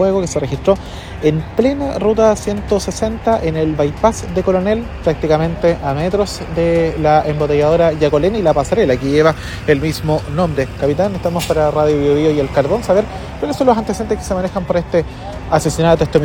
fuego que se registró en plena ruta 160 en el bypass de Coronel, prácticamente a metros de la embotelladora Yacolena y la pasarela que lleva el mismo nombre. Capitán, estamos para Radio Bio Bio y El Carbón, saber cuáles son los antecedentes que se manejan por este asesinato, este